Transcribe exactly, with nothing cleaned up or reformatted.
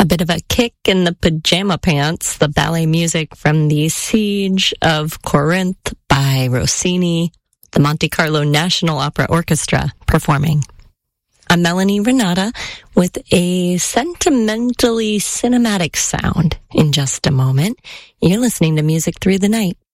bit of a kick in the pajama pants, the ballet music from the Siege of Corinth by Rossini, the Monte Carlo National Opera Orchestra performing. I'm Melanie Renata with a sentimentally cinematic sound in just a moment. You're listening to Music Through the Night